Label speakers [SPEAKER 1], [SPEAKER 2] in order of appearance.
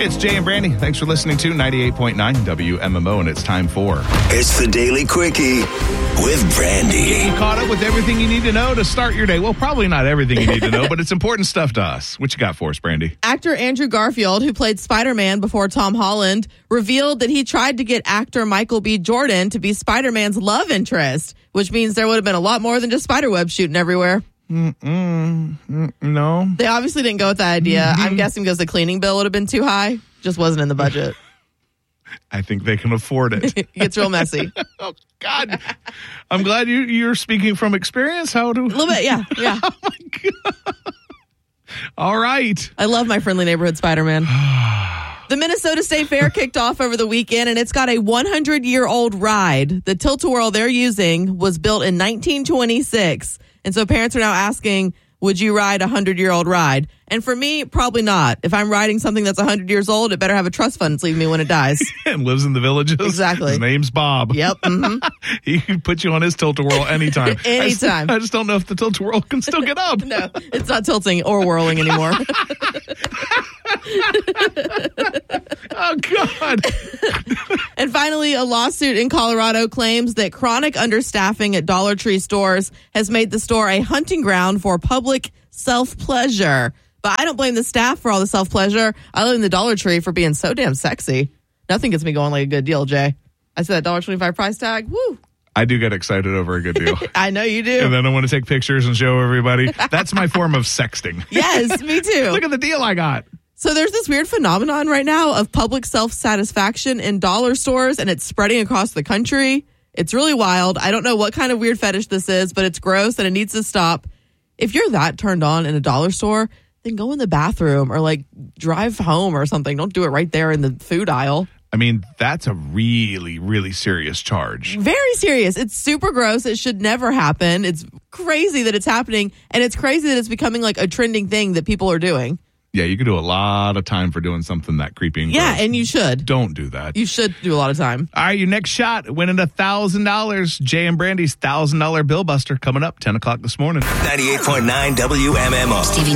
[SPEAKER 1] It's Jay and Brandy. Thanks for listening to 98.9 WMMO, and it's time for...
[SPEAKER 2] It's the Daily Quickie with Brandy.
[SPEAKER 1] You caught up with everything you need to know to start your day. Well, probably not everything you need to know, but it's important stuff to us. What you got for us, Brandy?
[SPEAKER 3] Actor Andrew Garfield, who played Spider-Man before Tom Holland, revealed that he tried to get actor Michael B. Jordan to be Spider-Man's love interest, which means there would have been a lot more than just spiderweb shooting everywhere.
[SPEAKER 1] No.
[SPEAKER 3] They obviously didn't go with that idea. I'm guessing because the cleaning bill would have been too high. Just wasn't in the budget.
[SPEAKER 1] I think they can afford it.
[SPEAKER 3] It gets real messy.
[SPEAKER 1] Oh, God. I'm glad you're speaking from experience.
[SPEAKER 3] A little bit, yeah.
[SPEAKER 1] Oh, my God. All right.
[SPEAKER 3] I love my friendly neighborhood Spider-Man. The Minnesota State Fair kicked off over the weekend, and it's got a 100-year-old ride. The Tilt-A-Whirl they're using was built in 1926. And so parents are now asking, would you ride a 100-year-old ride? And for me, probably not. If I'm riding something that's 100 years old, it better have a trust fund to leave me when it dies.
[SPEAKER 1] And lives in the villages.
[SPEAKER 3] Exactly.
[SPEAKER 1] His name's Bob.
[SPEAKER 3] Yep. Mm-hmm.
[SPEAKER 1] He can put you on his Tilt-A-Whirl anytime.
[SPEAKER 3] Anytime.
[SPEAKER 1] I just don't know if the Tilt-A-Whirl can still get up.
[SPEAKER 3] No, it's not tilting or whirling anymore.
[SPEAKER 1] Oh, God.
[SPEAKER 3] And finally, a lawsuit in Colorado claims that chronic understaffing at Dollar Tree stores has made the store a hunting ground for public self-pleasure. But I don't blame the staff for all the self-pleasure. I blame the Dollar Tree for being so damn sexy. Nothing gets me going like a good deal, Jay. I said that $1.25 price tag. Woo.
[SPEAKER 1] I do get excited over a good deal.
[SPEAKER 3] I know you do.
[SPEAKER 1] And then I want to take pictures and show everybody. That's my form of sexting.
[SPEAKER 3] Yes, me too.
[SPEAKER 1] Look at the deal I got.
[SPEAKER 3] So there's this weird phenomenon right now of public self-satisfaction in dollar stores, and it's spreading across the country. It's really wild. I don't know what kind of weird fetish this is, but it's gross and it needs to stop. If you're that turned on in a dollar store, then go in the bathroom or like drive home or something. Don't do it right there in the food aisle.
[SPEAKER 1] I mean, that's a really, really serious charge.
[SPEAKER 3] Very serious. It's super gross. It should never happen. It's crazy that it's happening, and it's crazy that it's becoming like a trending thing that people are doing.
[SPEAKER 1] Yeah, you could do a lot of time for doing something that creepy and
[SPEAKER 3] Yeah,
[SPEAKER 1] gross.
[SPEAKER 3] and you should.
[SPEAKER 1] Don't do that.
[SPEAKER 3] You should do a lot of time.
[SPEAKER 1] All right, your next shot, winning $1,000. Jay and Brandy's $1,000 Bill Buster coming up 10 o'clock this morning.
[SPEAKER 2] 98.9 WMMO.